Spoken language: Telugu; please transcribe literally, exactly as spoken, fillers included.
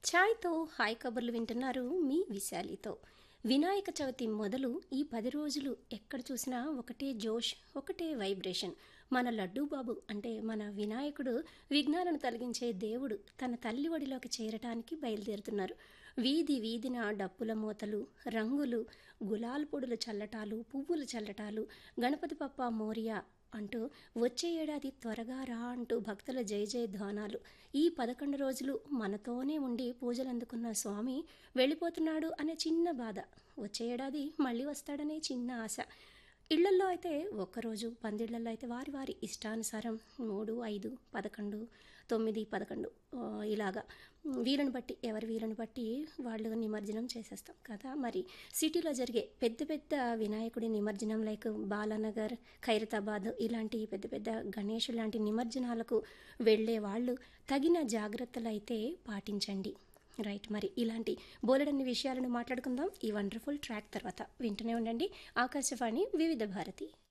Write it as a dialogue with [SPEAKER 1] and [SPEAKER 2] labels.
[SPEAKER 1] ఛాయ్‌తో హాయ్ కబుర్లు వింటున్నారు మీ విశాలితో. వినాయక చవితి మొదలు ఈ పది రోజులు ఎక్కడ చూసినా ఒకటే జోష్, ఒకటే వైబ్రేషన్. మన లడ్డూ బాబు అంటే మన వినాయకుడు విఘ్నాలను తొలగించే దేవుడు తన తల్లి ఒడిలోకి చేరటానికి బయలుదేరుతున్నారు. వీధి వీధిన డప్పుల మోతలు, రంగులు, గులాల్ పొడులు చల్లటాలు, పువ్వులు చల్లటాలు, గణపతి బప్పా మోరియా అంటూ వచ్చే ఏడాది త్వరగా రా అంటూ భక్తుల జయ జయ ధ్వానాలు. ఈ పదకొండు రోజులు మనతోనే ఉండి పూజలు అందుకున్న స్వామి వెళ్ళిపోతున్నాడు అనే చిన్న బాధ, వచ్చే ఏడాది మళ్ళీ వస్తాడనే చిన్న ఆశ. ఇళ్లల్లో అయితే ఒక్కరోజు, పందిళ్లలో అయితే వారి వారి ఇష్టానుసారం మూడు ఐదు పదకొండు తొమ్మిది పదకొండు ఇలాగా వీలుని బట్టి, ఎవరి వీలుని బట్టి వాళ్ళు నిమజ్జనం చేసేస్తాం కదా. మరి సిటీలో జరిగే పెద్ద పెద్ద వినాయకుడి నిమజ్జనం లైక్ బాలానగర్, ఖైరతాబాద్ ఇలాంటి పెద్ద పెద్ద గణేష్ లాంటి నిమజ్జనాలకు వెళ్ళే వాళ్ళు తగిన జాగ్రత్తలు అయితే పాటించండి. రైట్, మరి ఇలాంటి బోలెడన్ని విషయాలను మాట్లాడుకుందాం ఈ వండర్ఫుల్ ట్రాక్ తర్వాత. వింటూనే ఉండండి ఆకాశవాణి వివిధ భారతి.